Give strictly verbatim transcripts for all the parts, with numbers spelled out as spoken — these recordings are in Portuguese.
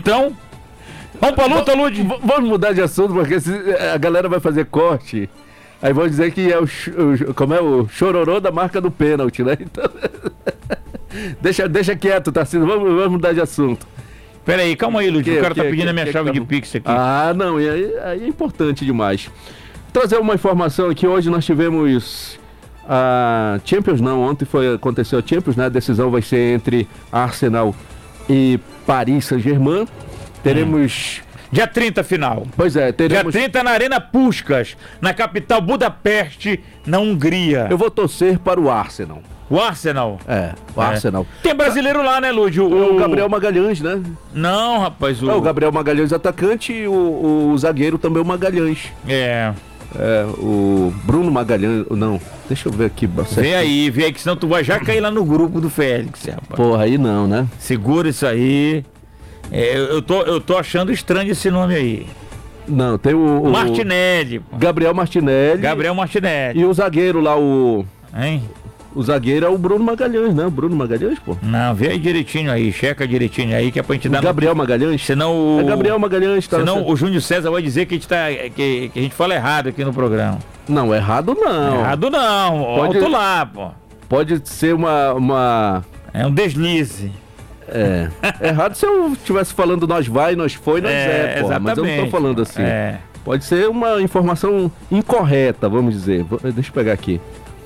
Então, vamos pra luta, Lud? Vamos mudar de assunto, porque a galera vai fazer corte. Aí vão dizer que é o, o como é o chororô da marca do pênalti, né? Então, deixa, deixa quieto, Tarcísio, vamos, vamos mudar de assunto. Pera aí, calma aí, Lud, o cara que, tá pedindo que, a minha que, chave que de Pix aqui. Ah, não, e aí, aí é importante demais. Trazer uma informação aqui, hoje nós tivemos a Champions, não, ontem foi, aconteceu a Champions, né? A decisão vai ser entre Arsenal e Paris Saint-Germain. Teremos... Hum. Dia trinta, final. Pois é, teremos... Dia trinta na Arena Puskás, na capital Budapeste, na Hungria. Eu vou torcer para o Arsenal. O Arsenal? É, o é. Arsenal. Tem brasileiro lá, né, Lúdio? O, o Gabriel Magalhães, né? Não, rapaz. O, é, o Gabriel Magalhães atacante e o, o zagueiro também o Magalhães. É. É, o Bruno Magalhães, não, deixa eu ver aqui. Vem aí, vem aí, que senão tu vai já cair lá no grupo do Félix, rapaz. Porra, aí não, né? Segura isso aí. É, eu, tô, eu tô achando estranho esse nome aí. Não, tem o... o Martinelli. Gabriel Martinelli. Gabriel Martinelli. E o zagueiro lá, o... Hein? O zagueiro é o Bruno Magalhães, né? O Bruno Magalhães, pô. Não, vê aí direitinho aí, checa direitinho aí, que é pra gente o dar... Gabriel no... Magalhães? Senão o... É Gabriel Magalhães. Tá Senão o Júnior César vai dizer que a gente, tá, que, que a gente fala errado aqui no programa. Não, errado não. Errado não, pode, alto lá, pô. Pode ser uma, uma... É um deslize. É. Errado se eu estivesse falando nós vai, nós foi, nós é, é porra. Mas eu não tô falando assim. É. Pode ser uma informação incorreta, vamos dizer. Deixa eu pegar aqui.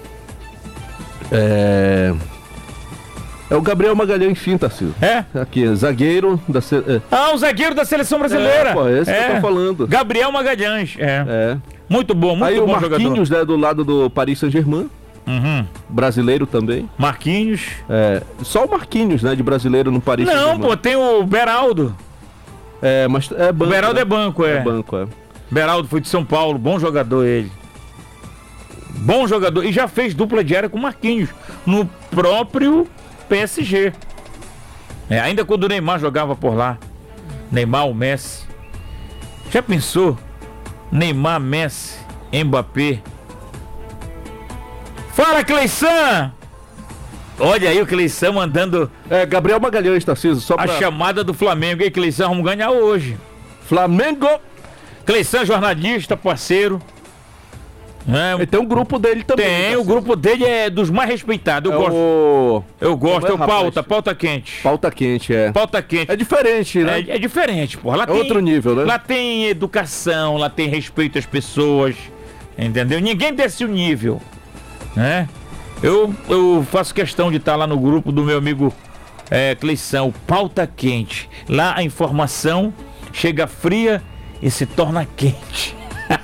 É... É o Gabriel Magalhães, sim, Tarcísio. É? Aqui, zagueiro da... Se... É. Ah, o zagueiro da seleção brasileira. É, pô, esse é. que eu tô falando. Gabriel Magalhães, é. É. Muito bom, muito Aí bom o Marquinhos, jogador. né, do lado do Paris Saint-Germain. Uhum. Brasileiro também. Marquinhos. É, só o Marquinhos, né, de brasileiro no Paris Não, pô, tem o Beraldo. É, mas é banco. O Beraldo né? é banco, é. É banco, é. Beraldo foi de São Paulo, bom jogador ele. Bom jogador. E já fez dupla diária com o Marquinhos no próprio P S G. É, ainda quando o Neymar jogava por lá. Neymar, o Messi. Já pensou? Neymar, Messi, Mbappé. Fala, Cleição! Olha aí o Cleição mandando... É, Gabriel Magalhães, Tarcísio, só pra... A chamada do Flamengo. E aí, Cleição, vamos ganhar hoje. Flamengo! Cleição, jornalista, parceiro. É, e tem um grupo dele também. Tem, Tarcísio. O grupo dele é dos mais respeitados. Eu é gosto. O... Eu gosto, é o rapaz? pauta, pauta quente. Pauta quente, é. Pauta quente. É diferente, né? É, é diferente, porra. Lá é tem, outro nível, né? Lá tem educação, lá tem respeito às pessoas. Entendeu? Ninguém desce o nível. Né? Eu, eu faço questão de estar lá no grupo do meu amigo é, Cleição, pauta quente. Lá a informação chega fria e se torna quente.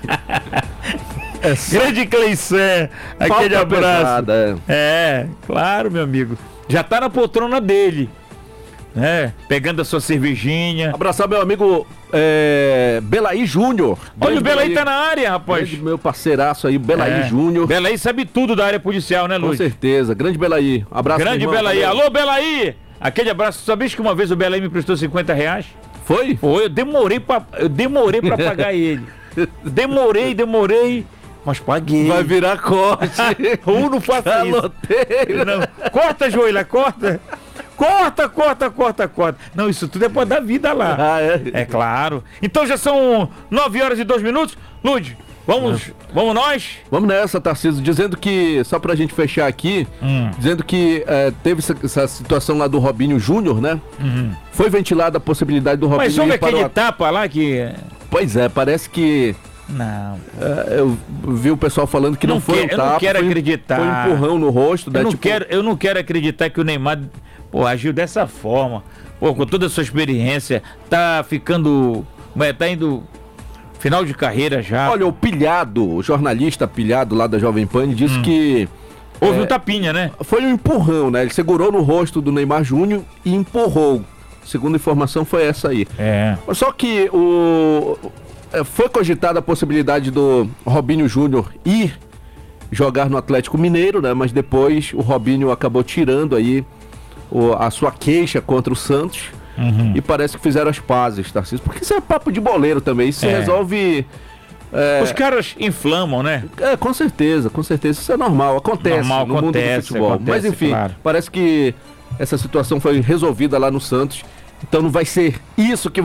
É grande Cleição, aquele Pauta abraço. Pesada, é. é, claro, meu amigo. Já tá na poltrona dele. É, pegando a sua cervejinha. Abraçar meu amigo é, Belaí Júnior. Olha, o Belaí tá na área, rapaz. Grande meu parceiraço aí, Belaí é. Júnior. Belaí sabe tudo da área policial, né, Luiz? Com certeza. Grande Belaí. Abraço. Grande irmão, Belaí. valeu. Alô, Belaí. Aquele abraço. Sabia que uma vez o Belaí me prestou cinquenta reais? Foi? Foi. Eu demorei pra, eu demorei pra pagar ele. Demorei, demorei. Mas paguei. Vai virar corte. Ou não faça isso. Não. Corta, Joelha, corta. Corta, corta, corta, corta. Não, isso tudo é pra dar vida lá. Ah, é? É claro. Então já são nove horas e dois minutos. Lud, vamos, ah. vamos nós? Vamos nessa, Tarcísio. Dizendo que, só pra gente fechar aqui, hum. dizendo que é, teve essa, essa situação lá do Robinho Júnior, né? Uhum. Foi ventilada a possibilidade do Robinho. Mas houve aquele o... tapa lá que... Pois é, parece que... Não. É, eu vi o pessoal falando que não, não foi que, um tapa. Eu não quero foi, acreditar. Foi um empurrão no rosto. Eu, né, não, tipo... quero, eu não quero acreditar que o Neymar... Pô, agiu dessa forma, pô, com toda a sua experiência, tá ficando, tá indo final de carreira já. Olha, o Pilhado, o jornalista Pilhado lá da Jovem Pan, disse hum. que... Houve é, um tapinha, né? Foi um empurrão, né? Ele segurou no rosto do Neymar Júnior e empurrou. Segunda informação foi essa aí. É. Só que o... foi cogitada a possibilidade do Robinho Júnior ir jogar no Atlético Mineiro, né? Mas depois o Robinho acabou tirando aí O, a sua queixa contra o Santos uhum. e parece que fizeram as pazes, Tarcísio, porque isso é papo de boleiro também, isso é. se resolve... É... Os caras inflamam, né? É, com certeza, com certeza, isso é normal, acontece normal, no acontece, mundo do futebol, acontece, mas enfim, claro. Parece que essa situação foi resolvida lá no Santos, então não vai ser isso que vai